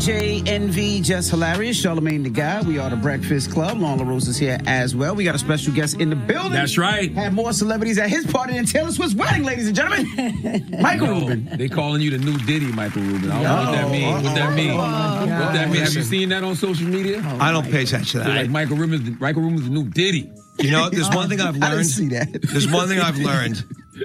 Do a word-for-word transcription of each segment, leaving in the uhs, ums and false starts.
J, Envy, Just Hilarious, Charlamagne the Guy. We are the Breakfast Club. Lon LaRose is here as well. We got a special guest in the building. That's right. Had more celebrities at his party than Taylor Swift's wedding, ladies and gentlemen. Michael Yo, Rubin. They calling you the new Diddy, Michael Rubin. I don't know what that means. What that mean? Oh, what that mean? Have you seen that on social media? Oh, I don't pay attention to that. They're like Michael Rubin's the, Michael Rubin's the new Diddy. You know, there's one thing I've learned. I didn't see that. There's one thing I've learned.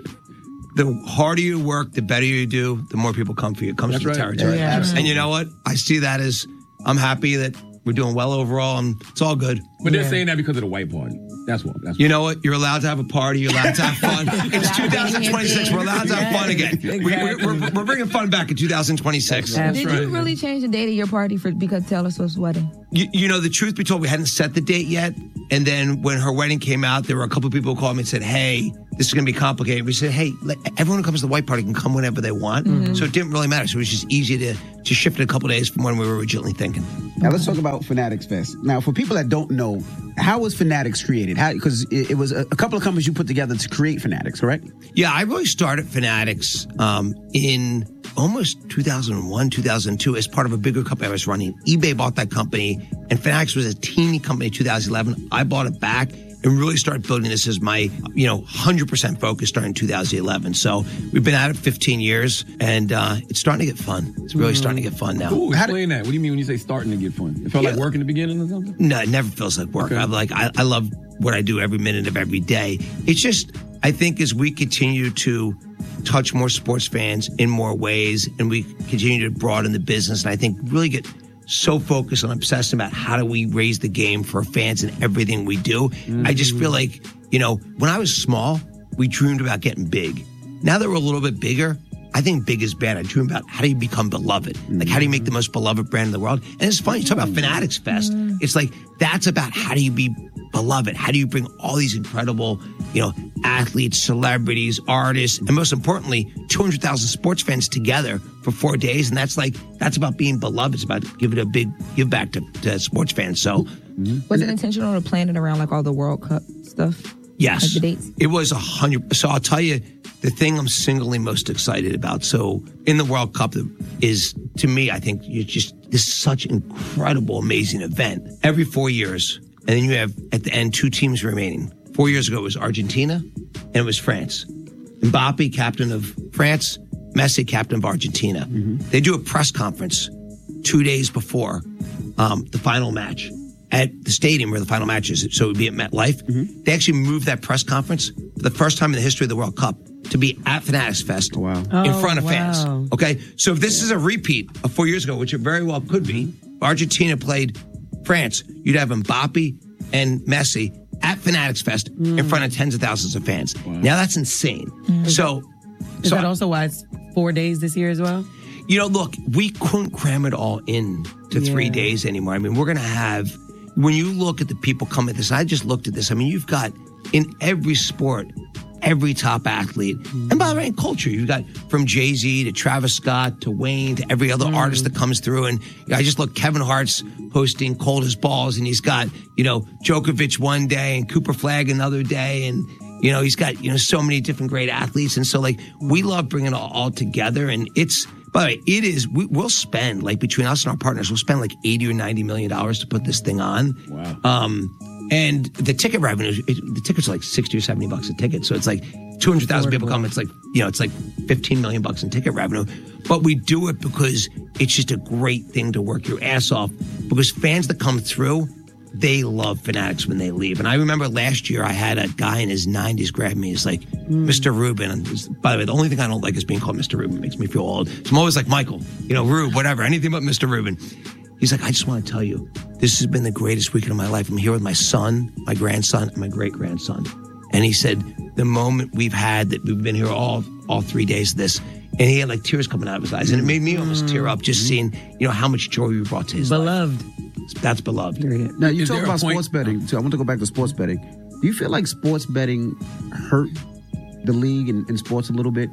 The harder you work, the better you do, the more people come for you. It comes That's to the right. territory. Yeah, absolutely. And you know what? I see that as I'm happy that we're doing well overall, and it's all good. But they're saying that because of the white party. That's what. That's You know what? You're allowed to have a party. You're allowed to have fun. It's two thousand twenty-six. We're allowed to have fun again. We, we're, we're, we're bringing fun back in two thousand twenty-six. That's Did right. you really change the date of your party for because Taylor Swift's wedding? You, you know, the truth be told, we hadn't set the date yet. And then when her wedding came out, there were a couple of people who called me and said, hey, this is going to be complicated. We said, hey, let, everyone who comes to the white party can come whenever they want. Mm-hmm. So it didn't really matter. So it was just easy to, to shift it a couple of days from when we were originally thinking. Now let's talk about Fanatics Fest. Now, for people that don't know, how was Fanatics created? How Because it, it was a, a couple of companies you put together to create Fanatics, correct? Yeah, I really started Fanatics um, in almost two thousand one, two thousand two as part of a bigger company I was running. eBay bought that company, and Fanatics was a teeny company in two thousand eleven. I bought it back and really started building this as my, you know, one hundred percent focus starting two thousand eleven. So we've been at it fifteen years, and uh, it's starting to get fun. It's really mm-hmm. starting to get fun now. Ooh, explain that. What do you mean when you say starting to get fun? It felt Yeah. like work in the beginning or something? No, it never feels like work. Okay. I'm like, I, I love what I do every minute of every day. It's just, I think as we continue to touch more sports fans in more ways, and we continue to broaden the business, and I think really get so focused and obsessed about how do we raise the game for fans in everything we do. Mm-hmm. I just feel like, you know, when I was small, we dreamed about getting big. Now that we're a little bit bigger, I think big is bad. I dream about how do you become beloved? Mm-hmm. Like, how do you make the most beloved brand in the world? And it's funny, you talk about Fanatics Fest. Mm-hmm. It's like, that's about how do you be beloved? How do you bring all these incredible, you know, athletes, celebrities, artists, and most importantly, two hundred thousand sports fans together for four days. And that's like, that's about being beloved. It's about giving a big give back to, to sports fans. So, mm-hmm. was it intentional to plan it around like all the World Cup stuff? Yes. Like the dates? It was a hundred. So I'll tell you the thing I'm singly most excited about. So in the World Cup is, to me, I think you're just, this is such an incredible, amazing event. Every four years. And then you have at the end two teams remaining. Four years ago it was Argentina and it was France. Mbappe, captain of France, Messi, captain of Argentina. Mm-hmm. They do a press conference two days before um, the final match at the stadium where the final match is. So it would be at MetLife. Mm-hmm. They actually moved that press conference for the first time in the history of the World Cup to be at Fanatics Fest wow. in oh, front of wow. fans. Okay, so if this yeah. is a repeat of four years ago, which it very well could be, Argentina played France, you'd have Mbappe and Messi at Fanatics Fest mm. in front of tens of thousands of fans. Wow. Now that's insane. Mm. So, is so that also why it's four days this year as well? You know, look, we couldn't cram it all in to yeah. three days anymore. I mean, we're going to have, when you look at the people coming at this, I just looked at this. I mean, you've got in every sport, every top athlete. Mm. And by the way, in culture, you've got from Jay-Z to Travis Scott to Wayne to every other mm. artist that comes through. And you know, I just look, Kevin Hart's hosting Cold as Balls, and he's got, you know, Djokovic one day and Cooper Flagg another day. And, you know, he's got, you know, so many different great athletes. And so, like, we love bringing it all, all together. And it's, by the way, it is, we, we'll spend, like, between us and our partners, we'll spend like eighty or ninety million dollars to put this thing on. Wow. Um, And the ticket revenue, it, the tickets are like sixty or seventy bucks a ticket. So it's like two hundred thousand people come. It's like, you know, it's like fifteen million bucks in ticket revenue. But we do it because it's just a great thing to work your ass off, because fans that come through, they love Fanatics when they leave. And I remember last year I had a guy in his nineties grab me. He's like, mm. Mister Rubin. And by the way, the only thing I don't like is being called Mister Rubin. It makes me feel old. So I'm always like, Michael, you know, Rube, whatever, anything but Mister Rubin. He's like, I just want to tell you, this has been the greatest weekend of my life. I'm here with my son, my grandson, and my great-grandson. And he said, the moment we've had that we've been here all all three days of this, and he had like tears coming out of his eyes. And it made me almost tear up just seeing, you know, how much joy we brought to his beloved. life. That's beloved. Now, you Is talk there a about point- sports betting. So I want to go back to sports betting. Do you feel like sports betting hurt the league and, and sports a little bit?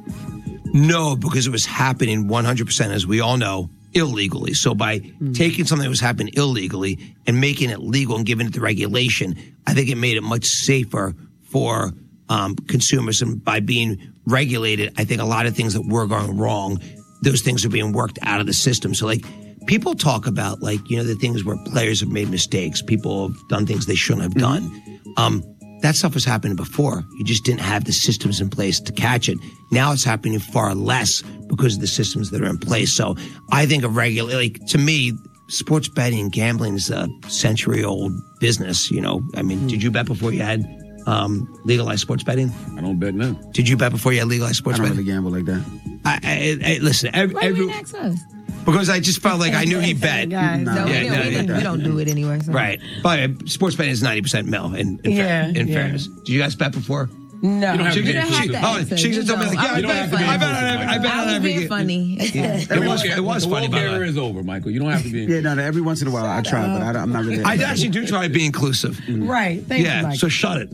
No, because it was happening one hundred percent, as we all know, illegally. So by mm. taking something that was happening illegally and making it legal and giving it the regulation, I think it made it much safer for um, consumers. And by being regulated, I think a lot of things that were going wrong, those things are being worked out of the system. So like people talk about, like, you know, the things where players have made mistakes. People have done things they shouldn't have done. Mm-hmm. Um, that stuff was happening before. You just didn't have the systems in place to catch it. Now it's happening far less because of the systems that are in place. So I think a regular, like, to me, sports betting and gambling is a century-old business. You know, I mean, mm-hmm. did you bet before you had um, legalized sports betting? I don't bet now. Did you bet before you had legalized sports betting? I betting? don't really gamble like that. I, I, I, listen, every, Why every, you ask us? Because I just felt like I knew he bet. Guys, no, yeah, we, no, we, yeah. we don't do it anyway. So. Right. But sports betting is ninety percent mil in, in, yeah, fair, in yeah. fairness. Did you guys bet before? No. You don't have she, to be she, inclusive. oh, she just told me, like, yeah, I bet, I bet on every, I bet on I was every being funny. Yeah. It was, it was the funny, by the The way. is over, Michael. You don't have to be Yeah, no, no, every once in a while I try, but I, I'm not really. I actually do try to be inclusive. Right. Thank yeah, you, Michael. so shut it.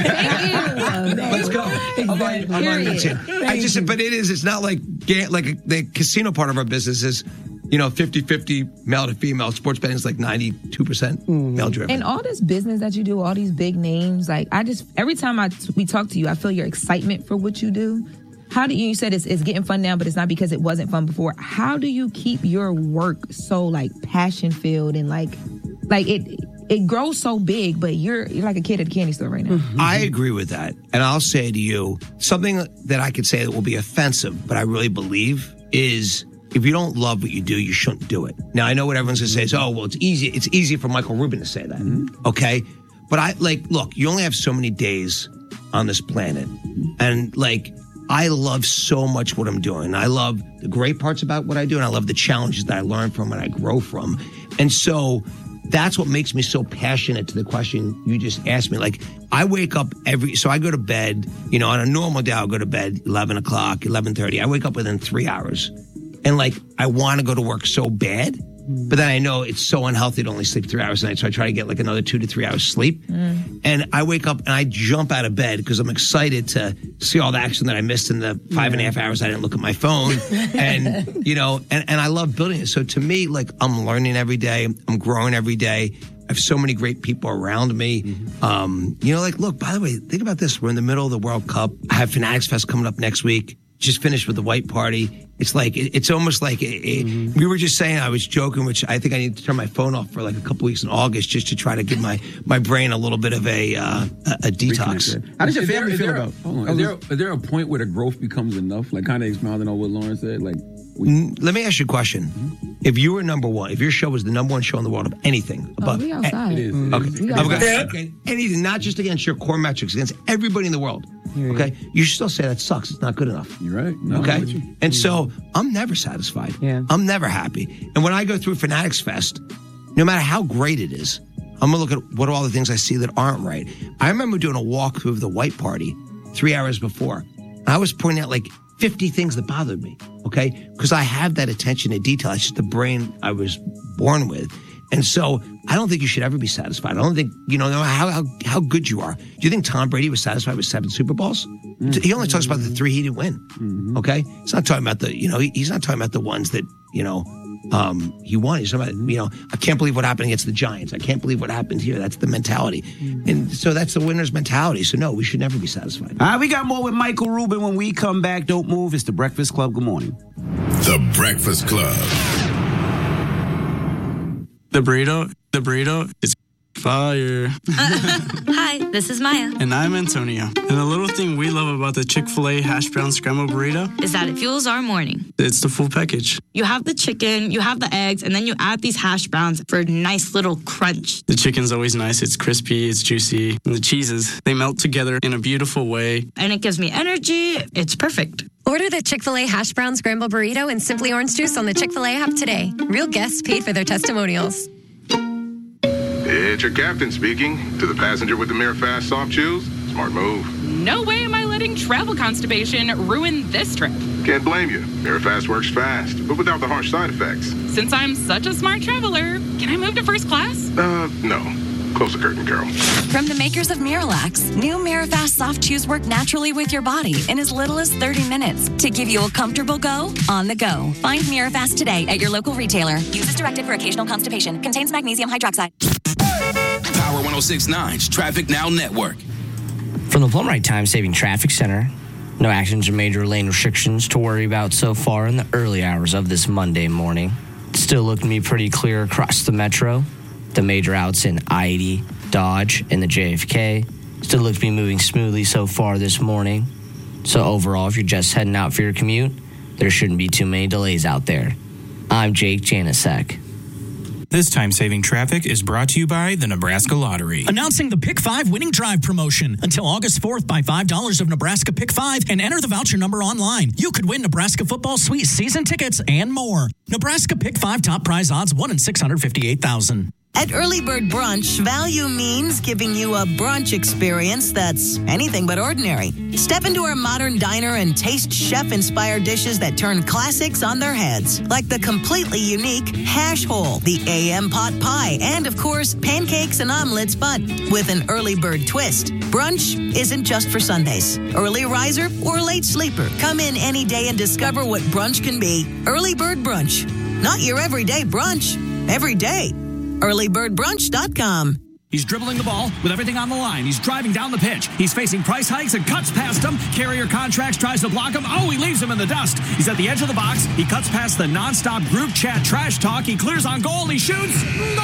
Let's go. Exactly. I'm not even saying- I just, but it is, it's not like, ga- like a, the casino part of our business is, you know, fifty-fifty male to female. Sports betting is like ninety-two percent mm-hmm. male driven. And all this business that you do, all these big names, like I just, every time I we talk to you, I feel your excitement for what you do. How do you, you said it's, it's getting fun now, but it's not because it wasn't fun before. How do you keep your work so like passion filled and like, like it, it grows so big, but you're, you're like a kid at a candy store right now. Mm-hmm. I agree with that. And I'll say to you, something that I could say that will be offensive, but I really believe is, if you don't love what you do, you shouldn't do it. Now, I know what everyone's going to say is, oh, well, it's easy. It's easy for Michael Rubin to say that. Mm-hmm. Okay. But I like, look, you only have so many days on this planet. And like, I love so much what I'm doing. I love the great parts about what I do. And I love the challenges that I learn from and I grow from. And so that's what makes me so passionate to the question you just asked me. Like, I wake up every, so I go to bed, you know, on a normal day, I'll go to bed eleven o'clock, eleven thirty. I wake up within three hours. And like, I want to go to work so bad, but then I know it's so unhealthy to only sleep three hours a night. So I try to get like another two to three hours sleep. Mm. And I wake up and I jump out of bed because I'm excited to see all the action that I missed in the five yeah. and a half hours I didn't look at my phone. And, you know, and, and I love building it. So to me, like, I'm learning every day. I'm growing every day. I have so many great people around me. Mm-hmm. Um, you know, like, look, by the way, think about this. We're in the middle of the World Cup. I have Fanatics Fest coming up next week. Just finished with the white party. It's like, it, it's almost like, it, it, mm-hmm. we were just saying, I was joking, which I think I need to turn my phone off for like a couple weeks in August just to try to give my, my brain a little bit of a uh, a, a detox. How does your is family there, feel there, about hold on, is, there, is there a point where the growth becomes enough? Like kind of expounding on what Lauren said? Like, we, Let me ask you a question. Mm-hmm. If you were number one, if your show was the number one show in the world of anything, above, oh, we outside. It is. Mm-hmm. Okay. We Okay. outside. okay, anything, not just against your core metrics, against everybody in the world. Okay, you should still say that sucks. It's not good enough. You're right. No, okay, you. and so I'm never satisfied. Yeah. I'm never happy. And when I go through Fanatics Fest, no matter how great it is, I'm gonna look at what are all the things I see that aren't right. I remember doing a walkthrough of the white party three hours before. I was pointing out like fifty things that bothered me. Okay, because I have that attention to detail. It's just the brain I was born with. And so I don't think you should ever be satisfied. I don't think, you know, no matter how, how, how good you are. Do you think Tom Brady was satisfied with seven Super Bowls? Mm-hmm. He only talks about the three he didn't win. Mm-hmm. Okay? He's not talking about the, you know, he, he's not talking about the ones that, you know, um, he won. He's talking about, you know, I can't believe what happened against the Giants. I can't believe what happened here. That's the mentality. Mm-hmm. And so that's the winner's mentality. So no, we should never be satisfied. All right, we got more with Michael Rubin when we come back. Don't move. It's The Breakfast Club. Good morning. The Breakfast Club. The burrito, the burrito is fire. Uh, hi, this is Maya. And I'm Antonio. And the little thing we love about the Chick-fil-A hash brown scrambled burrito is that it fuels our morning. It's the full package. You have the chicken, you have the eggs, and then you add these hash browns for a nice little crunch. The chicken's always nice. It's crispy, it's juicy. And the cheeses, they melt together in a beautiful way. And it gives me energy. It's perfect. Order the Chick-fil-A hash brown scrambled burrito and Simply Orange Juice on the Chick-fil-A app today. Real guests paid for their testimonials. It's your captain speaking. To the passenger with the Mirror Fast soft chews, smart move. No way am I letting travel constipation ruin this trip. Can't blame you. Mirror Fast works fast, but without the harsh side effects. Since I'm such a smart traveler, can I move to first class? Uh, no. Close the curtain, Carol. From the makers of Miralax, new Mirafast soft chews work naturally with your body in as little as thirty minutes to give you a comfortable go on the go. Find Mirafast today at your local retailer. Use as directed for occasional constipation. Contains magnesium hydroxide. Power one oh six point nine's Traffic Now Network. From the Plum Right Time Saving Traffic Center, no actions or major lane restrictions to worry about so far in the early hours of this Monday morning. Still looking to be pretty clear across the metro. The major outs in I eighty, Dodge, and the J F K still look to be moving smoothly so far this morning. So overall, if you're just heading out for your commute, there shouldn't be too many delays out there. I'm Jake Janasek. This time-saving traffic is brought to you by the Nebraska Lottery. Announcing the Pick five Winning Drive promotion. Until August fourth, buy five dollars of Nebraska Pick five and enter the voucher number online. You could win Nebraska Football Suite season tickets and more. Nebraska Pick five top prize odds one in six hundred fifty-eight thousand. At Early Bird Brunch, value means giving you a brunch experience that's anything but ordinary. Step into our modern diner and taste chef-inspired dishes that turn classics on their heads, like the completely unique hash hole, the A M pot pie, and, of course, pancakes and omelets, but with an Early Bird twist. Brunch isn't just for Sundays. Early riser or late sleeper, come in any day and discover what brunch can be. Early Bird Brunch. Not your everyday brunch. Every day. early bird brunch dot com. He's dribbling the ball with everything on the line. He's driving down the pitch. He's facing price hikes and cuts past him. Carrier Contracts tries to block him. Oh, he leaves him in the dust. He's at the edge of the box. He cuts past the nonstop group chat trash talk. He clears on goal. He shoots. Goal!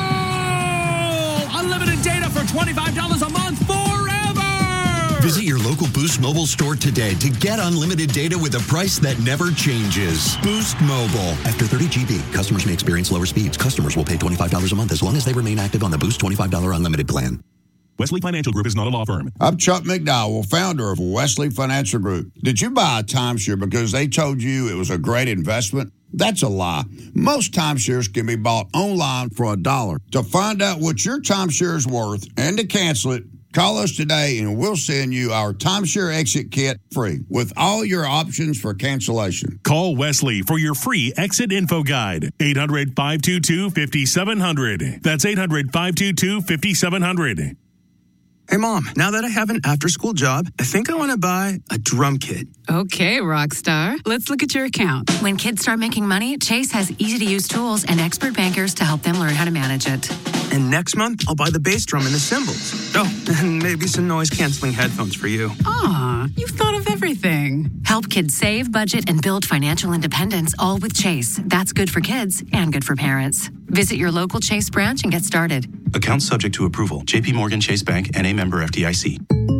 Unlimited data for twenty-five dollars a month forever. Visit your local Boost Mobile store today to get unlimited data with a price that never changes. Boost Mobile. After thirty gigabytes, customers may experience lower speeds. Customers will pay twenty-five dollars a month as long as they remain active on the Boost twenty-five dollars unlimited plan. Wesley Financial Group is not a law firm. I'm Chuck McDowell, founder of Wesley Financial Group. Did you buy a timeshare because they told you it was a great investment? That's a lie. Most timeshares can be bought online for a dollar. To find out what your timeshare is worth and to cancel it, call us today and we'll send you our timeshare exit kit free with all your options for cancellation. Call Wesley for your free exit info guide. eight hundred, five two two, five seven zero zero. That's eight hundred, five two two, five seven zero zero. Hey, Mom, now that I have an after-school job, I think I want to buy a drum kit. Okay, Rockstar. Let's look at your account. When kids start making money, Chase has easy-to-use tools and expert bankers to help them learn how to manage it. And next month, I'll buy the bass drum and the cymbals. Oh, and maybe some noise-canceling headphones for you. Aw, you've thought of everything. Help kids save, budget, and build financial independence, all with Chase. That's good for kids and good for parents. Visit your local Chase branch and get started. Account subject to approval. J P Morgan Chase Bank, N A member F D I C.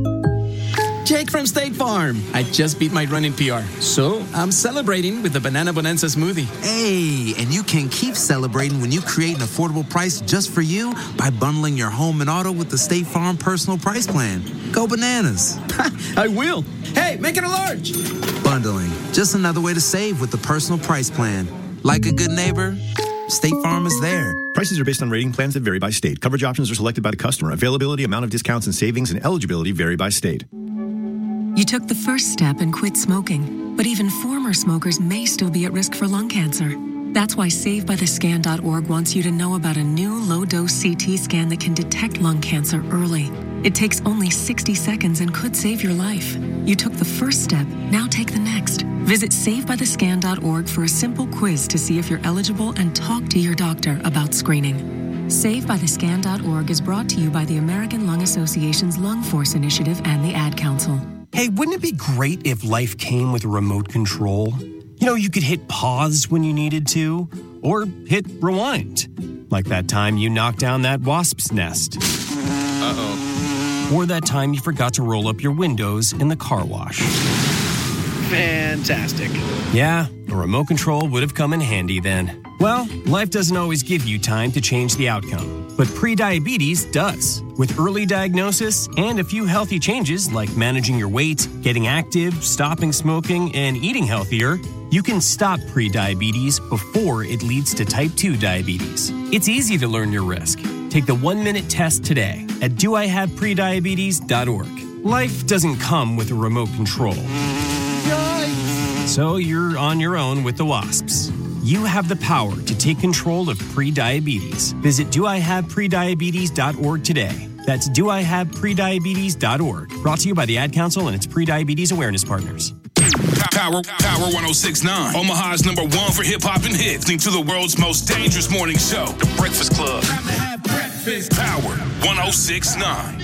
Jake from State Farm. I just beat my running P R, so I'm celebrating with the Banana Bonanza smoothie. Hey, and you can keep celebrating when you create an affordable price just for you by bundling your home and auto with the State Farm Personal Price Plan. Go bananas. I will. Hey, make it a large. Bundling. Just another way to save with the Personal Price Plan. Like a good neighbor, State Farm is there. Prices are based on rating plans that vary by state. Coverage options are selected by the customer. Availability, amount of discounts and savings, and eligibility vary by state. You took the first step and quit smoking, but even former smokers may still be at risk for lung cancer. That's why save by the scan dot org wants you to know about a new low-dose C T scan that can detect lung cancer early. It takes only sixty seconds and could save your life. You took the first step, now take the next. Visit save by the scan dot org for a simple quiz to see if you're eligible and talk to your doctor about screening. save by the scan dot org is brought to you by the American Lung Association's Lung Force Initiative and the Ad Council. Hey, wouldn't it be great if life came with a remote control? You know, you could hit pause when you needed to, or hit rewind. Like that time you knocked down that wasp's nest. Uh-oh. Or that time you forgot to roll up your windows in the car wash. Fantastic. Yeah, a remote control would have come in handy then. Well, life doesn't always give you time to change the outcome, but prediabetes does. With early diagnosis and a few healthy changes like managing your weight, getting active, stopping smoking, and eating healthier, you can stop prediabetes before it leads to type two diabetes. It's easy to learn your risk. Take the one-minute test today at do I have prediabetes dot org. Life doesn't come with a remote control. So you're on your own with the wasps. You have the power to take control of prediabetes. Visit do I have prediabetes dot org today. That's do I have prediabetes dot org. Brought to you by the Ad Council and its Prediabetes Awareness Partners. Power, Power one oh six point nine. Omaha's number one for hip-hop and hits. Listening to the world's most dangerous morning show. The Breakfast Club. Time to have breakfast. Power one oh six point nine.